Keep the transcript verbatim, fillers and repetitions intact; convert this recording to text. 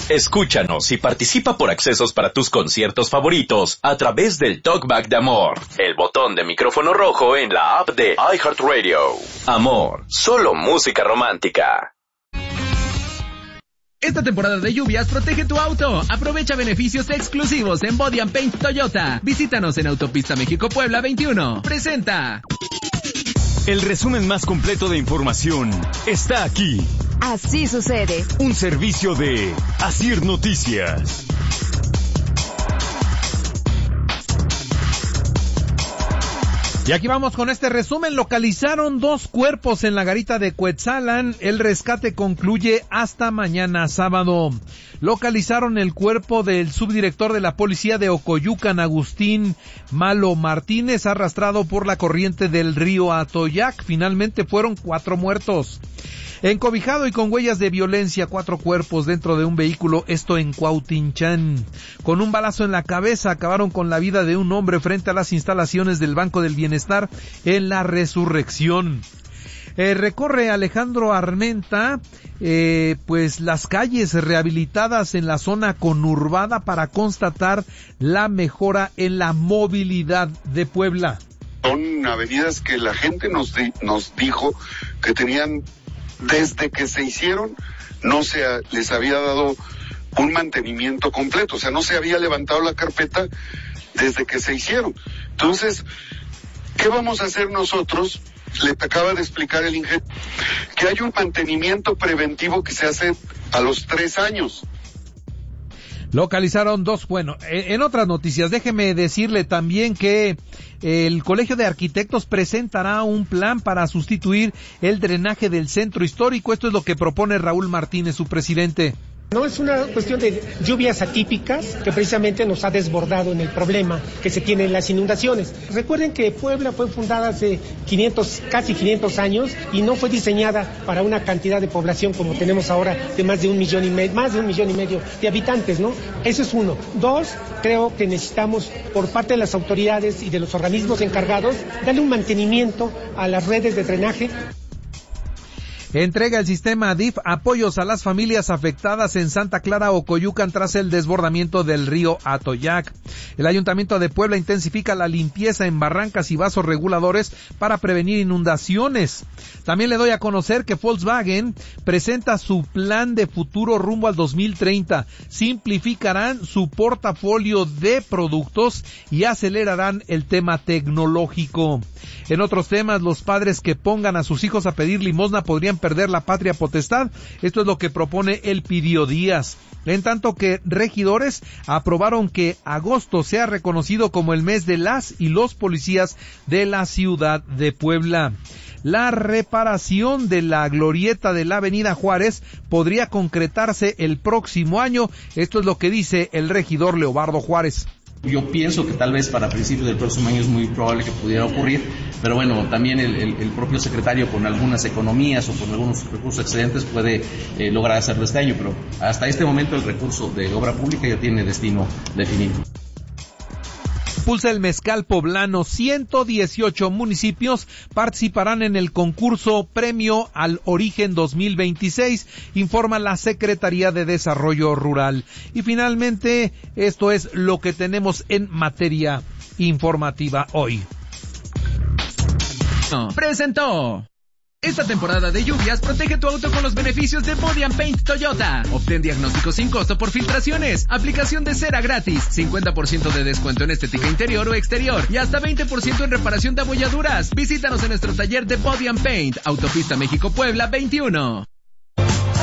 Escúchanos y participa por accesos para tus conciertos favoritos a través del Talkback de Amor, el botón de micrófono rojo en la app de iHeartRadio. Amor, solo música romántica. Esta temporada de lluvias protege tu auto. Aprovecha beneficios exclusivos en Body and Paint Toyota. Visítanos en Autopista México-Puebla veintiuno. Presenta. El resumen más completo de información está aquí. Así sucede. Un servicio de Asir Noticias. Y aquí vamos con este resumen. Localizaron dos cuerpos en la garita de Cuetzalan. El rescate concluye hasta mañana sábado. Localizaron el cuerpo del subdirector de la policía de Ocoyucan, Agustín Malo Martínez, arrastrado por la corriente del río Atoyac. Finalmente fueron cuatro muertos. Encobijado y con huellas de violencia, cuatro cuerpos dentro de un vehículo, esto en Cuautinchan. Con un balazo en la cabeza acabaron con la vida de un hombre frente a las instalaciones del Banco del Bienestar en La Resurrección. Eh, recorre Alejandro Armenta, eh, pues las calles rehabilitadas en la zona conurbada para constatar la mejora en la movilidad de Puebla. Son avenidas que la gente nos, di- nos dijo que tenían, desde que se hicieron, no se ha, les había dado un mantenimiento completo, o sea, no se había levantado la carpeta desde que se hicieron. Entonces, ¿qué vamos a hacer nosotros? Le acaba de explicar el ingeniero que hay un mantenimiento preventivo que se hace a los tres años. Localizaron dos, bueno, en otras noticias, déjeme decirle también que el Colegio de Arquitectos presentará un plan para sustituir el drenaje del centro histórico. Esto es lo que propone Raúl Martínez, su presidente. No es una cuestión de lluvias atípicas que precisamente nos ha desbordado en el problema que se tiene en las inundaciones. Recuerden que Puebla fue fundada hace quinientos, casi quinientos años y no fue diseñada para una cantidad de población como tenemos ahora de más de un millón y medio, más de un millón y medio de habitantes, ¿no? Eso es uno. Dos, creo que necesitamos por parte de las autoridades y de los organismos encargados darle un mantenimiento a las redes de drenaje. Entrega el sistema D I F apoyos a las familias afectadas en Santa Clara, Ocoyucan, tras el desbordamiento del río Atoyac. El Ayuntamiento de Puebla intensifica la limpieza en barrancas y vasos reguladores para prevenir inundaciones. También le doy a conocer que Volkswagen presenta su plan de futuro rumbo al dos mil treinta. Simplificarán su portafolio de productos y acelerarán el tema tecnológico. En otros temas, los padres que pongan a sus hijos a pedir limosna podrían perder la patria potestad. Esto es lo que propone Elpidio Díaz. En tanto que regidores aprobaron que agosto sea reconocido como el mes de las y los policías de la ciudad de Puebla. La reparación de la glorieta de la Avenida Juárez podría concretarse el próximo año. Esto es lo que dice el regidor Leobardo Juárez. Yo pienso que tal vez para principios del próximo año es muy probable que pudiera ocurrir, pero bueno, también el, el, el propio secretario con algunas economías o con algunos recursos excedentes puede eh, lograr hacerlo este año, pero hasta este momento el recurso de obra pública ya tiene destino definido. Impulsa el mezcal poblano. ciento dieciocho municipios participarán en el concurso Premio al Origen dos mil veintiséis, informa la Secretaría de Desarrollo Rural. Y finalmente, esto es lo que tenemos en materia informativa hoy. Presentó. Esta temporada de lluvias protege tu auto con los beneficios de Body and Paint Toyota. Obtén diagnóstico sin costo por filtraciones, aplicación de cera gratis, cincuenta por ciento de descuento en estética interior o exterior y hasta veinte por ciento en reparación de abolladuras. Visítanos en nuestro taller de Body and Paint, Autopista México-Puebla veintiuno.